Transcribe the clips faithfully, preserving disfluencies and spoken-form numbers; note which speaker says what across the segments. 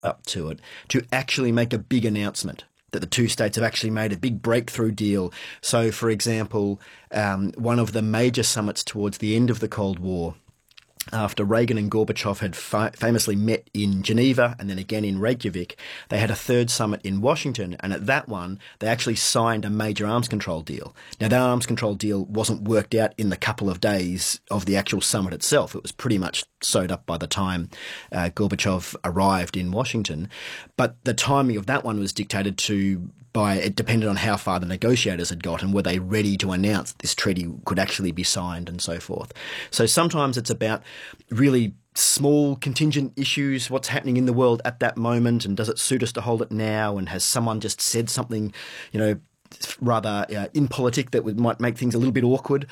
Speaker 1: up to it to actually make a big announcement that the two states have actually made a big breakthrough deal. So, for example, um, one of the major summits towards the end of the Cold War, after Reagan and Gorbachev had fa- famously met in Geneva and then again in Reykjavik, they had a third summit in Washington, and at that one, they actually signed a major arms control deal. Now, that arms control deal wasn't worked out in the couple of days of the actual summit itself. It was pretty much sewed up by the time uh, Gorbachev arrived in Washington. But the timing of that one was dictated to by it depended on how far the negotiators had got and were they ready to announce this treaty could actually be signed and so forth. So sometimes it's about really small contingent issues, what's happening in the world at that moment, and does it suit us to hold it now, and has someone just said something, you know, rather uh, impolitic that would, might make things a little bit awkward,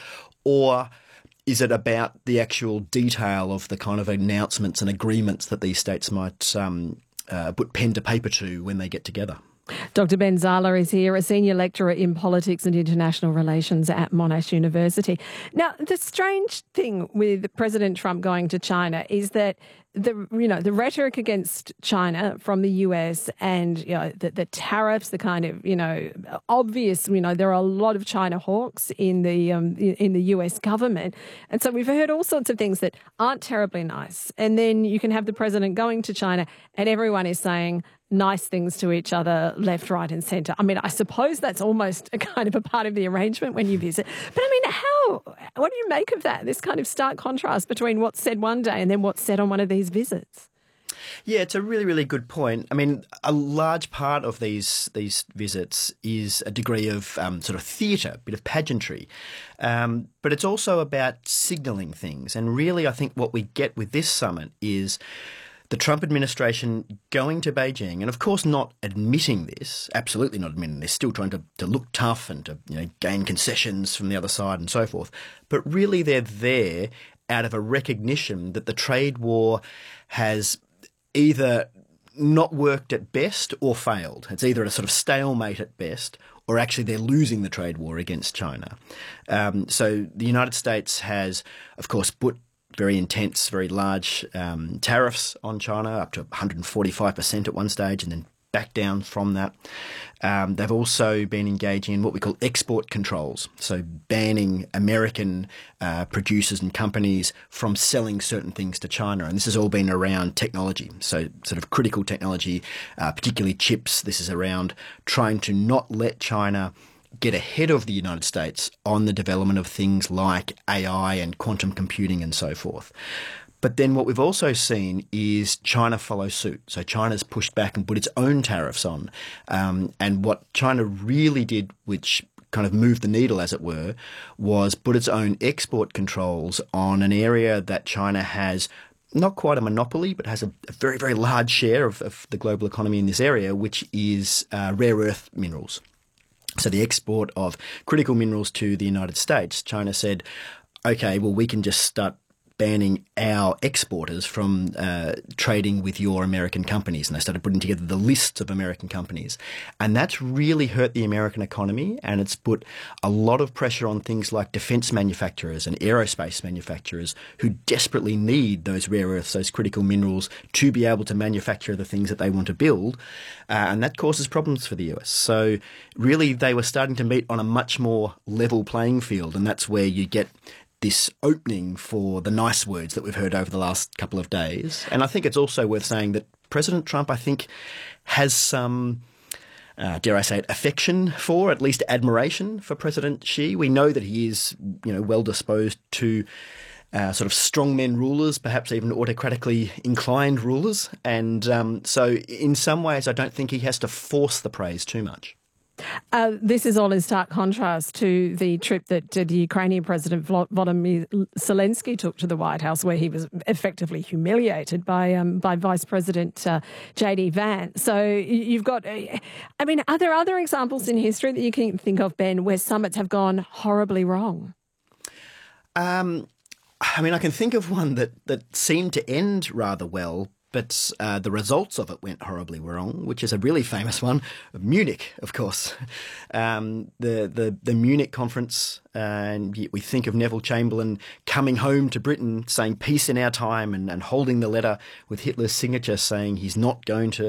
Speaker 1: or is it about the actual detail of the kind of announcements and agreements that these states might um, uh, put pen to paper to when they get together?
Speaker 2: Doctor Ben Zahler is here, a senior lecturer in politics and international relations at Monash University. Now, the strange thing with President Trump going to China is that the you know the rhetoric against China from the U S and you know the, the tariffs, the kind of you know obvious you know there are a lot of China hawks in the um, in the U S government, and so we've heard all sorts of things that aren't terribly nice. And then you can have the president going to China, and everyone is saying nice things to each other, left, right and centre. I mean, I suppose that's almost a kind of a part of the arrangement when you visit. But I mean, how, what do you make of that, this kind of stark contrast between what's said one day and then what's said on one of these visits?
Speaker 1: Yeah, it's a really, really good point. I mean, a large part of these these visits is a degree of um, sort of theatre, a bit of pageantry. Um, but it's also about signalling things. And really, I think what we get with this summit is the Trump administration going to Beijing and, of course, not admitting this, absolutely not admitting this, still trying to, to look tough and to you know, gain concessions from the other side and so forth. But really they're there out of a recognition that the trade war has either not worked at best or failed. It's either a sort of stalemate at best or actually they're losing the trade war against China. Um, so the United States has, of course, put very intense, very large um, tariffs on China, up to one hundred forty-five percent at one stage and then back down from that. Um, they've also been engaging in what we call export controls, so banning American uh, producers and companies from selling certain things to China. And this has all been around technology, so sort of critical technology, uh, particularly chips. This is around trying to not let China get ahead of the United States on the development of things like A I and quantum computing and so forth. But then what we've also seen is China follow suit. So China's pushed back and put its own tariffs on. Um, and what China really did, which kind of moved the needle, as it were, was put its own export controls on an area that China has not quite a monopoly, but has a, a very, very large share of, of the global economy in this area, which is uh, rare earth minerals. So the export of critical minerals to the United States, China said, okay, well, we can just start banning our exporters from uh, trading with your American companies. And they started putting together the lists of American companies. And that's really hurt the American economy, and it's put a lot of pressure on things like defence manufacturers and aerospace manufacturers who desperately need those rare earths, those critical minerals, to be able to manufacture the things that they want to build. Uh, and that causes problems for the U S. So really they were starting to meet on a much more level playing field, and that's where you get this opening for the nice words that we've heard over the last couple of days. And I think it's also worth saying that President Trump, I think, has some, uh, dare I say it, affection for, at least admiration for President Xi. We know that he is, you know, well disposed to uh, sort of strongmen rulers, perhaps even autocratically inclined rulers. And um, so in some ways, I don't think he has to force the praise too much.
Speaker 2: Uh, this is all in stark contrast to the trip that uh, the Ukrainian President Volodymyr Zelensky took to the White House, where he was effectively humiliated by um, by Vice President uh, J D Vance. So you've got, uh, I mean, are there other examples in history that you can think of, Ben, where summits have gone horribly wrong?
Speaker 1: Um, I mean, I can think of one that, that seemed to end rather well, but uh, the results of it went horribly wrong, which is a really famous one. Munich, of course. Um, the, the, the Munich conference, uh, and we think of Neville Chamberlain coming home to Britain saying peace in our time and, and holding the letter with Hitler's signature saying he's not going to